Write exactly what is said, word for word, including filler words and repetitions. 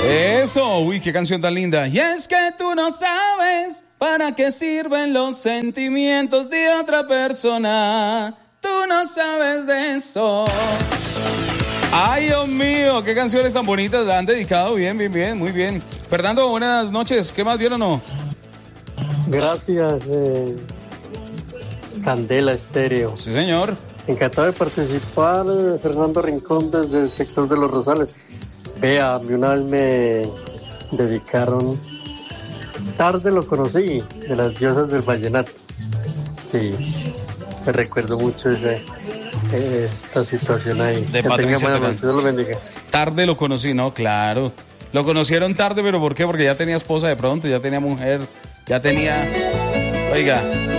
Eso, uy, qué canción tan linda. Y es que tú no sabes para qué sirven los sentimientos de otra persona. Tú no sabes de eso. Ay, Dios mío, qué canciones tan bonitas la han dedicado. Bien, bien, bien, muy bien. Fernando, buenas noches. ¿Qué más, bien o no? Gracias, eh, Candela Estéreo. Sí, señor. Encantado de participar, eh, Fernando Rincón, desde el sector de Los Rosales. Vea, a mí una vez me dedicaron, tarde lo conocí, de las diosas del vallenato. Sí, me recuerdo mucho ese, eh, esta situación ahí. De que Patricia tenga buena Terán. noche, Dios lo bendiga. Tarde lo conocí, ¿no? Claro. Lo conocieron tarde, pero ¿por qué? Porque ya tenía esposa de pronto, ya tenía mujer, ya tenía... Oiga...